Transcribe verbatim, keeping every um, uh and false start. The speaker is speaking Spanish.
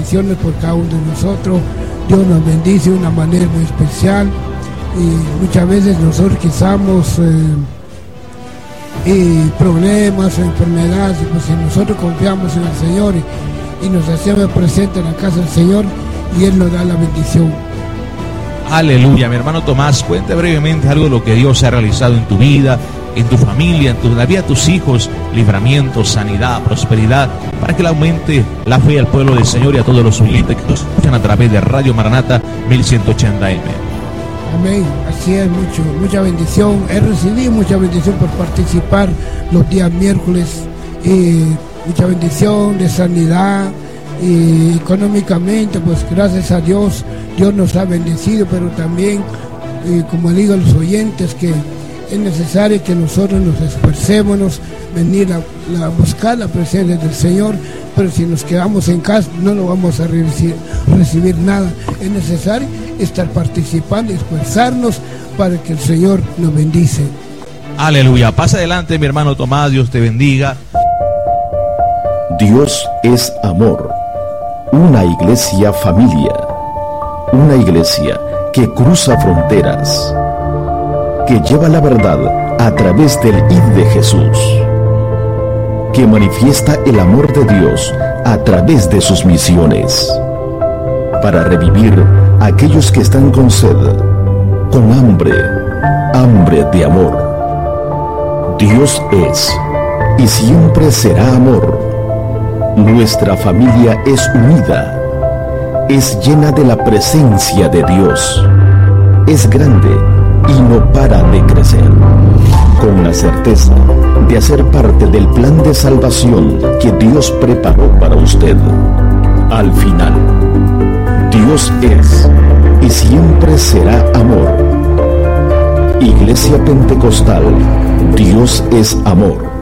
bendiciones por cada uno de nosotros. Dios nos bendice de una manera muy especial. Y muchas veces nosotros quizás eh, y problemas o enfermedades, pues si nosotros confiamos en el Señor y, y nos hacemos presentes en la casa del Señor, y Él nos da la bendición. Aleluya. Mi hermano Tomás, cuente brevemente algo de lo que Dios ha realizado en tu vida, en tu familia, en, tu, en la vida de tus hijos, libramiento, sanidad, prosperidad, para que le aumente la fe al pueblo del Señor y a todos los oyentes que nos escuchan a través de Radio Maranata mil ciento ochenta eme. Amén, así es, mucho, mucha bendición. He recibido mucha bendición por participar los días miércoles, y mucha bendición de sanidad, y económicamente, pues gracias a Dios, Dios nos ha bendecido, pero también, eh, como digo a los oyentes, que es necesario que nosotros nos esforcémonos, venir a, a buscar la presencia del Señor, pero si nos quedamos en casa no nos vamos a recibir, recibir nada. Es necesario estar participando y esforzarnos para que el Señor nos bendice. Aleluya. Pasa adelante, mi hermano Tomás, Dios te bendiga. Dios es amor. Una iglesia familia. Una iglesia que cruza fronteras, que lleva la verdad a través del id de Jesús, que manifiesta el amor de Dios a través de sus misiones, para revivir a aquellos que están con sed, con hambre, hambre de amor. Dios es y siempre será amor. Nuestra familia es unida, es llena de la presencia de Dios, es grande y no para de crecer, con la certeza de hacer parte del plan de salvación que Dios preparó para usted. Al final, Dios es y siempre será amor. Iglesia Pentecostal, Dios es amor.